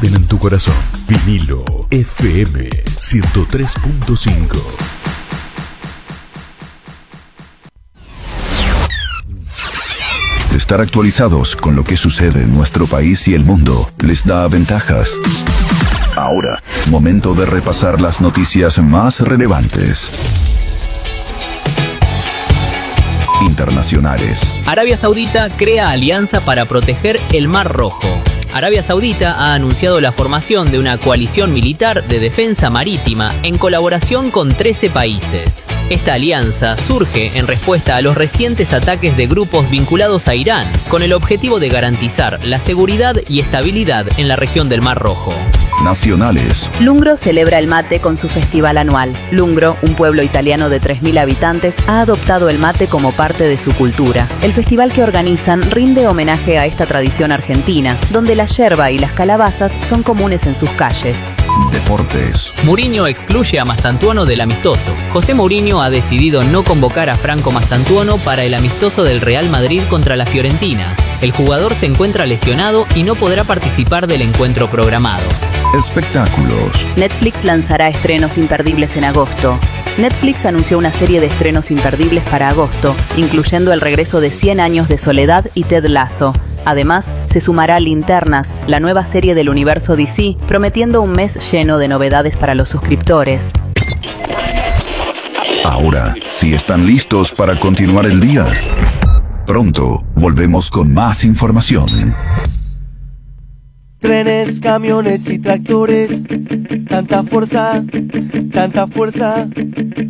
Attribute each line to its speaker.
Speaker 1: viven en tu corazón. Vinilo FM 103.5.
Speaker 2: Estar actualizados con lo que sucede en nuestro país y el mundo les da ventajas. Ahora, momento de repasar las noticias más relevantes. Internacionales.
Speaker 3: Arabia Saudita crea alianza para proteger el Mar Rojo. Arabia Saudita ha anunciado la formación de una coalición militar de defensa marítima en colaboración con 13 países. Esta alianza surge en respuesta a los recientes ataques de grupos vinculados a Irán, con el objetivo de garantizar la seguridad y estabilidad en la región del Mar Rojo.
Speaker 2: Nacionales.
Speaker 4: Lungro celebra el mate con su festival anual. Lungro, un pueblo italiano de 3.000 habitantes, ha adoptado el mate como parte de su cultura. El festival que organizan rinde homenaje a esta tradición argentina, donde la yerba y las calabazas son comunes en sus calles.
Speaker 2: Deportes.
Speaker 3: Mourinho excluye a Mastantuono del amistoso. José Mourinho ha decidido no convocar a Franco Mastantuono para el amistoso del Real Madrid contra la Fiorentina. El jugador se encuentra lesionado y no podrá participar del encuentro programado.
Speaker 2: Espectáculos.
Speaker 4: Netflix lanzará estrenos imperdibles en agosto. Netflix anunció una serie de estrenos imperdibles para agosto, incluyendo el regreso de 100 años de soledad y Ted Lasso. Además, se sumará Linternas, la nueva serie del universo DC, prometiendo un mes lleno de novedades para los suscriptores.
Speaker 2: Ahora, si están listos para continuar el día, pronto volvemos con más información.
Speaker 5: Trenes, camiones y tractores, tanta fuerza,